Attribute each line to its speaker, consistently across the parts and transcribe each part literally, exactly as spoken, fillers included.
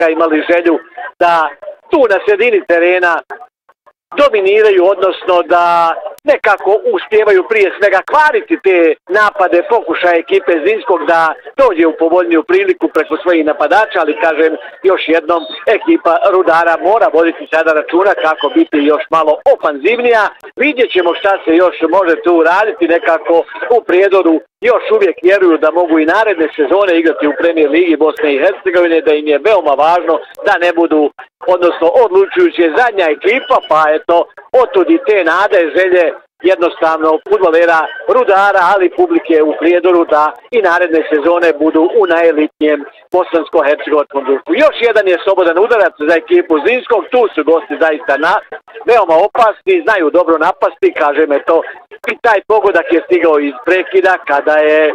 Speaker 1: radnika imali želju da tu na sredini terena dominiraju, odnosno da nekako uspijevaju prije svega kvariti te napade, pokušaje ekipe Zrinskog da dođe u povoljniju priliku preko svojih napadača, ali kažem još jednom, ekipa Rudara mora voditi sada računa kako biti još malo ofanzivnija. Vidjet ćemo šta se još može tu raditi, nekako u Prijedoru još uvijek vjeruju da mogu i naredne sezone igrati u Premijer Ligi Bosne i Hercegovine, da im je veoma važno da ne budu, odnosno odlučujući zadnja ekipa, pa eto, otud i te nade, želje jednostavno fudbalera Rudara, ali publike u Prijedoru da i naredne sezone budu u najelitnijem bosansko-hercegovačkom društvu. Još jedan je slobodan udarac za ekipu Zrinskog, tu su gosti zaista na, veoma opasni, znaju dobro napasti, kažem eto, i taj pogodak je stigao iz prekida kada je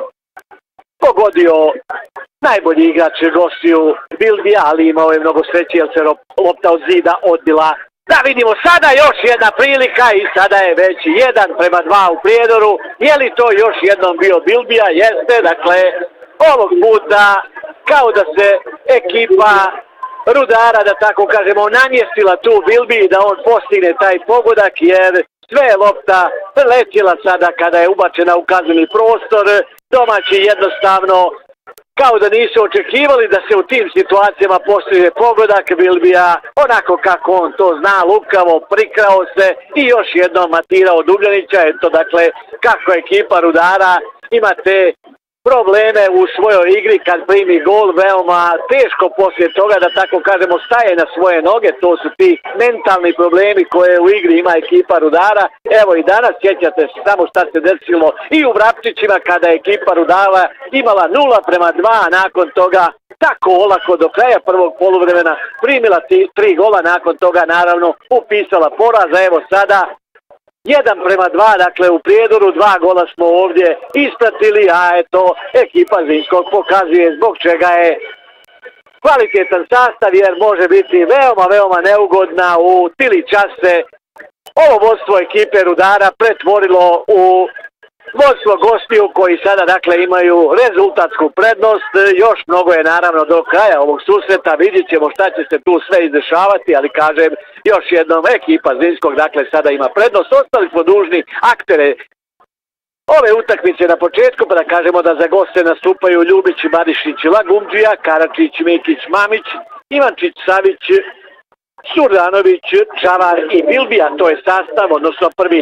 Speaker 1: pogodio najbolji igrač gostiju Bilbija, ali imao je mnogo sreće jer se lopta od zida odbila. Da vidimo sada još jedna prilika i sada je već jedan prema dva u Prijedoru. Je li to još jednom bio Bilbija? Jeste, dakle, ovog puta kao da se ekipa Rudara, da tako kažemo, namjestila tu Bilbiji da on postigne taj pogodak, jer sve je lopta letjela sada kada je ubačena u kazneni prostor. Domaći jednostavno kao da nisu očekivali da se u tim situacijama postigne pogodak. Bilbija, onako kako on to zna, lukavo prikrao se i još jednom matirao Dubljanića. Eto, dakle, kako ekipa Rudara ima te probleme u svojoj igri kad primi gol, veoma teško poslije toga, da tako kažemo, staje na svoje noge. To su ti mentalni problemi koje u igri ima ekipa Rudara. Evo i danas, sjećate se samo šta se desilo i u Vrapčićima kada je ekipa Rudara imala nula prema dva, nakon toga tako olako do kraja prvog poluvremena primila ti, tri gola, nakon toga naravno upisala poraz. Evo sada jedan prema dva, dakle u Prijedoru, dva gola smo ovdje ispratili, a eto, ekipa Zrinskog pokazuje zbog čega je kvalitetan sastav, jer može biti veoma, veoma neugodna. U tili čas se ovo vodstvo ekipe Rudara pretvorilo u vodstvo gostiju koji sada dakle imaju rezultatsku prednost. Još mnogo je naravno do kraja ovog susreta, vidjet ćemo šta će se tu sve izdešavati, ali kažem još jednom, ekipa Zrinskog dakle sada ima prednost. Ostali smo dužni aktere ove utakmice na početku, pa da kažemo da za goste nastupaju Ljubić, Barišić, Lagumđija, Karačić, Mikić, Mamić, Ivančić, Savić, Surdanović, Čavar i Bilbija. To je sastav, odnosno prvi